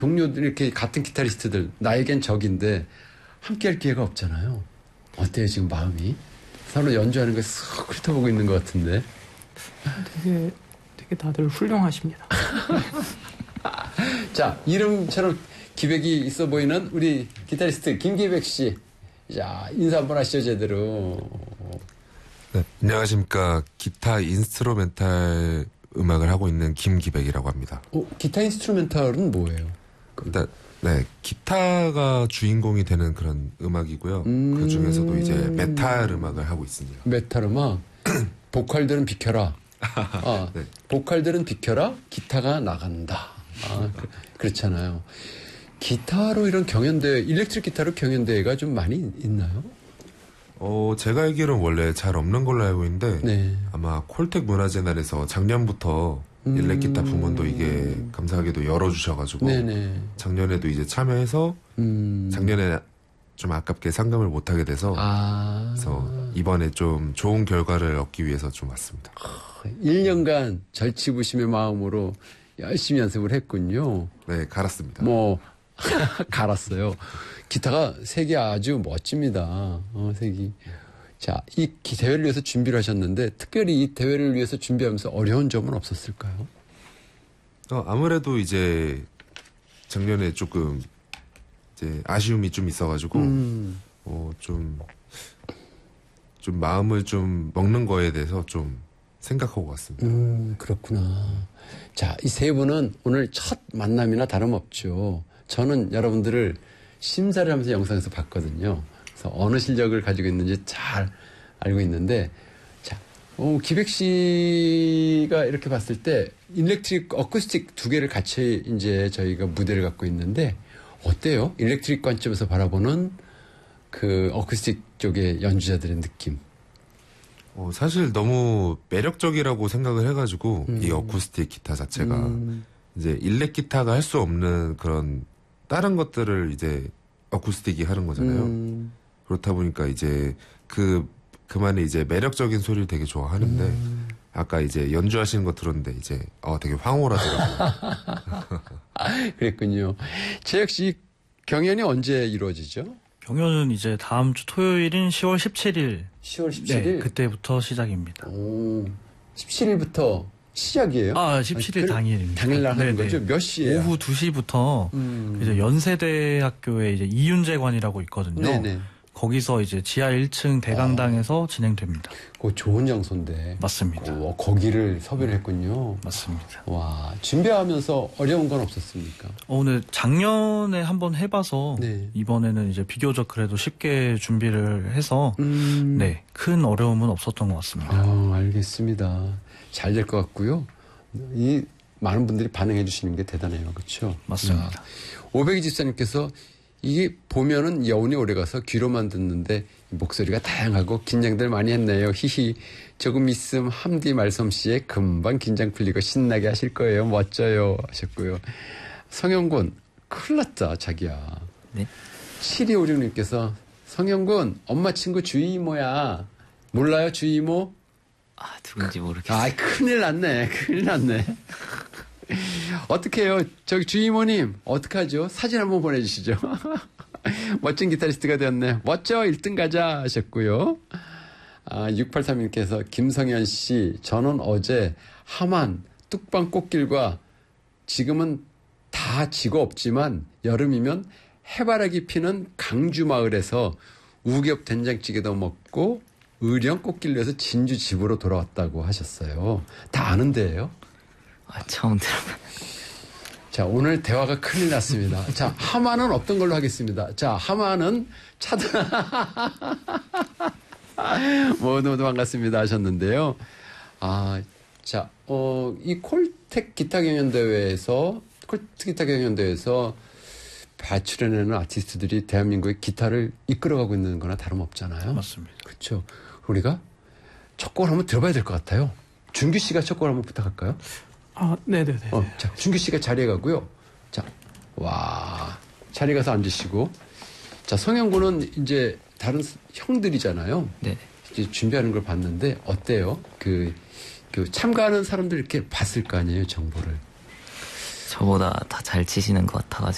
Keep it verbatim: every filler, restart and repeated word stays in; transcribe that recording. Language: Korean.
동료들 이렇게 같은 기타리스트들 나에겐 적인데 함께할 기회가 없잖아요. 어때요 지금 마음이? 서로 연주하는 거 쓱 훑어보고 있는 것 같은데. 되게 되게 다들 훌륭하십니다. 자, 이름처럼 기백이 있어 보이는 우리 기타리스트 김기백 씨. 자, 인사 한번 하시죠 제대로. 네, 안녕하십니까. 기타 인스트루멘탈 음악을 하고 있는 김기백이라고 합니다. 어, 기타 인스트루멘탈은 뭐예요? 일단 네, 기타가 주인공이 되는 그런 음악이고요. 음... 그 중에서도 이제 메탈 음악을 하고 있습니다. 메탈 음악. 보컬들은 비켜라. 아, 네. 보컬들은 비켜라. 기타가 나간다. 아, 그, 그렇잖아요. 기타로 이런 경연대회, 일렉트릭 기타로 경연대회가 좀 많이 있나요? 어, 제가 알기로는 원래 잘 없는 걸로 알고 있는데 네. 아마 콜텍 문화재날에서 작년부터 음... 일렉 기타 부문도 이게 감사하게도 열어주셔가지고 네네. 작년에도 이제 참여해서 음... 작년에 좀 아깝게 상금을 못하게 돼서 아... 그래서 이번에 좀 좋은 결과를 얻기 위해서 좀 왔습니다. 일 년간 절치부심의 마음으로 열심히 연습을 했군요. 네, 갈았습니다. 뭐 갈았어요. 기타가 색이 아주 멋집니다. 어, 색이. 자, 이 대회를 위해서 준비를 하셨는데 특별히 이 대회를 위해서 준비하면서 어려운 점은 없었을까요? 어, 아무래도 이제 작년에 조금 이제 아쉬움이 좀 있어가지고 음. 어, 좀, 좀 마음을 좀 먹는 거에 대해서 좀 생각하고 왔습니다. 음, 그렇구나. 자, 이 세 분은 오늘 첫 만남이나 다름없죠. 저는 여러분들을 심사를 하면서 영상에서 봤거든요. 그래서 어느 실력을 가지고 있는지 잘 알고 있는데, 자, 어, 기백 씨가 이렇게 봤을 때 일렉트릭, 어쿠스틱 두 개를 같이 이제 저희가 무대를 갖고 있는데 어때요? 일렉트릭 관점에서 바라보는 그 어쿠스틱 쪽의 연주자들의 느낌. 어, 사실 너무 매력적이라고 생각을 해가지고 음. 이 어쿠스틱 기타 자체가 음. 이제 일렉 기타가 할 수 없는 그런 다른 것들을 이제 어쿠스틱이 하는 거잖아요. 음. 그렇다 보니까 이제 그 그만의 이제 매력적인 소리를 되게 좋아하는데 음. 아까 이제 연주하시는 거 들었는데 이제 어 되게 황홀하더라고요. 그랬군요. 재혁 씨 경연이 언제 이루어지죠? 경연은 이제 다음 주 토요일인 시월 십칠일. 시월 십칠일? 네, 그때부터 시작입니다. 오, 십칠일부터 시작이에요? 아, 십칠일 아, 당일입니다. 당일날 하는 네네. 거죠? 몇 시에요? 오후 두 시부터 음. 이제 연세대학교에 이제 이윤재관이라고 있거든요. 네네. 거기서 이제 지하 일 층 대강당에서 아. 진행됩니다. 그 좋은 장소인데. 맞습니다. 오, 거기를 섭외를 했군요. 맞습니다. 와, 준비하면서 어려운 건 없었습니까? 어, 오늘 작년에 한번 해봐서 네. 이번에는 이제 비교적 그래도 쉽게 준비를 해서 음. 네, 큰 어려움은 없었던 것 같습니다. 아, 알겠습니다. 잘 될 것 같고요. 이 많은 분들이 반응해 주시는 게 대단해요. 그렇죠? 맞습니다. 오백이 집사님께서 이게 보면은 여운이 오래가서 귀로만 듣는데 목소리가 다양하고 긴장들 많이 했네요. 히히. 조금 있음 함디 말솜씨에 금방 긴장 풀리고 신나게 하실 거예요. 멋져요. 하셨고요. 성영군 큰일 났다 자기야. 네? 칠이오육님께서 성영군 엄마 친구 주이모야. 몰라요 주이모? 아, 누군지 모르겠어요. 아, 큰일 났네. 큰일 났네. 어떻게 해요? 저기 주이모님, 어떡하죠? 사진 한번 보내주시죠. 멋진 기타리스트가 되었네. 멋져, 일 등 가자 하셨고요. 아, 육팔삼님께서 김성현 씨, 저는 어제 하만, 뚝방 꽃길과 지금은 다 지고 없지만 여름이면 해바라기 피는 강주 마을에서 우겹 된장찌개도 먹고 의령 꽃길로에서 진주 집으로 돌아왔다고 하셨어요. 다 아는 데예요? 아, 처음 들어봐요. 자, 오늘 대화가 큰일 났습니다. 자, 하마는 없던 걸로 하겠습니다. 자, 하마는 차단. 모두 모두 반갑습니다 하셨는데요. 아, 자, 어, 이 콜텍 기타 경연대회에서, 콜텍 기타 경연대회에서 발출해내는 아티스트들이 대한민국의 기타를 이끌어가고 있는 거나 다름없잖아요. 맞습니다. 그렇죠. 우리가 첫 곡을 한번 들어봐야 될 것 같아요. 준규 씨가 첫 곡을 한번 부탁할까요? 아, 네네네. 어, 자, 준규 씨가 자리에 가고요. 자, 와, 자리에 가서 앉으시고. 자, 성현군은 이제 다른 형들이잖아요. 네. 이제 준비하는 걸 봤는데 어때요? 그, 그 참가하는 사람들 이렇게 봤을 거 아니에요, 정보를. 저보다 다 잘 치시는 것